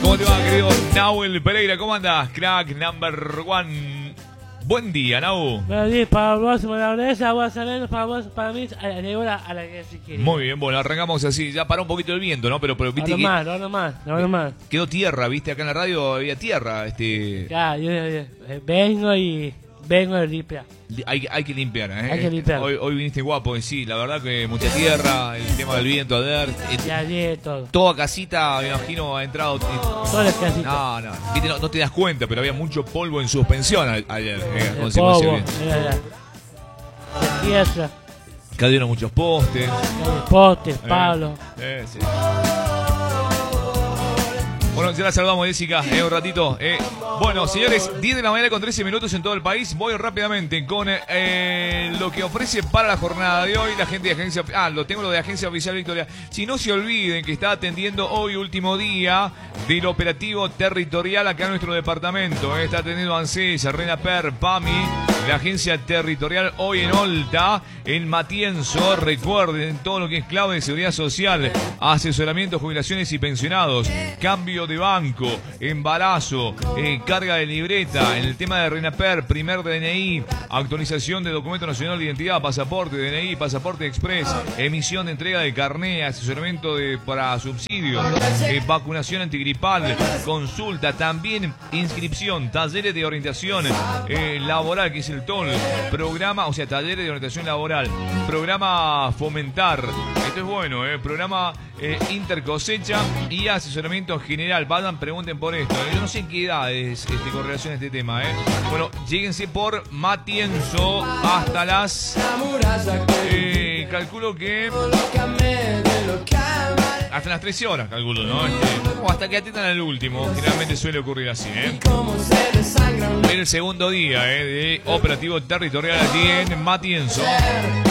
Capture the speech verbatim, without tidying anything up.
¿Cómo te va, querido Nahuel Pereira? ¿Cómo andás? Crack number one. Buen día, Nau. Buenos días para vos, mayonesa, vos sabés, para vos, para mí, a la hora a la que se quiere. Muy bien, bueno, arrancamos así. Ya paró un poquito el viento, ¿no? Pero, pero viste no que más, no más, no más. quedó tierra, viste, acá en la radio había tierra. Este, Ya, yo, yo, yo, vengo y vengo de limpiar. Hay, hay que limpiar, ¿eh? Hay que limpiar. Hoy, hoy viniste guapo, y sí, la verdad que mucha tierra, el tema del viento, ayer. eh, Ya, ya, todo. Toda casita, me imagino, ha entrado. Todas las casitas. No, no, viste, no, no te das cuenta, pero había mucho polvo en suspensión a- ayer. Eh, El con Simón polvo, Silvio. mira, ya. La tierra, Cayeron muchos postes. el poste, el Eh, palo. eh, sí. Bueno, ya la saludamos, Jessica, eh, un ratito. Eh. Bueno, señores, diez de la mañana con trece minutos en todo el país. Voy rápidamente con eh, lo que ofrece para la jornada de hoy la gente de agencia. Ah, lo tengo lo de Agencia Oficial Victoria. Si no se olviden que está atendiendo hoy, último día del operativo territorial acá en nuestro departamento. Eh. Está atendiendo ANSES, RENAPER, PAMI, la agencia territorial hoy en Olta, en Matienzo. Recuerden todo lo que es clave de seguridad social, asesoramiento, jubilaciones y pensionados, cambio de banco, embarazo, eh, carga de libreta, en el tema de RENAPER, primer D N I, actualización de documento nacional de identidad, pasaporte, D N I, pasaporte express, emisión de entrega de carné, asesoramiento de, para subsidios, eh, vacunación antigripal, consulta, también inscripción, talleres de orientación eh, laboral, que es el T O L, programa, o sea, talleres de orientación laboral, programa Fomentar, esto es bueno, eh, programa eh, Intercosecha y asesoramiento general. Vayan, pregunten por esto. Yo no sé en qué edad es este, con relación a este tema. ¿eh? Bueno, lléguense por Matienzo hasta las... Eh, calculo que... Hasta las trece horas, calculo, ¿no? Este, o hasta que atiendan al último. Generalmente suele ocurrir así, ¿eh? El segundo día, ¿eh? De operativo territorial aquí en Matienzo.